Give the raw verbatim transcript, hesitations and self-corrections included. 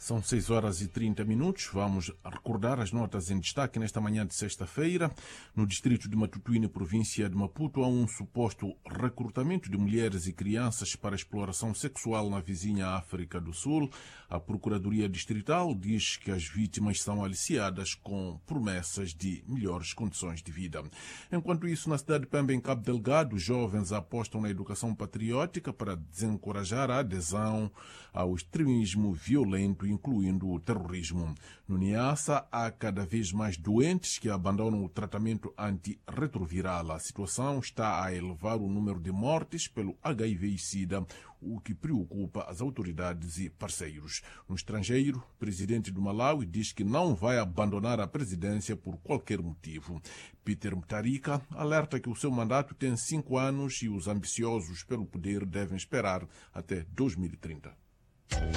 São seis horas e trinta minutos. Vamos recordar as notas em destaque nesta manhã de sexta-feira. No distrito de Matutuíne, província de Maputo, há um suposto recrutamento de mulheres e crianças para exploração sexual na vizinha África do Sul. A Procuradoria Distrital diz que as vítimas são aliciadas com promessas de melhores condições de vida. Enquanto isso, na cidade de Pemba, em Cabo Delgado, os jovens apostam na educação patriótica para desencorajar a adesão ao extremismo violento, incluindo o terrorismo. No Niassa, há cada vez mais doentes que abandonam o tratamento antirretroviral. A situação está a elevar o número de mortes pelo H I V e SIDA, o que preocupa as autoridades e parceiros. No estrangeiro, o presidente do Malawi diz que não vai abandonar a presidência por qualquer motivo. Peter Mutharika alerta que o seu mandato tem cinco anos e os ambiciosos pelo poder devem esperar até dois mil e trinta.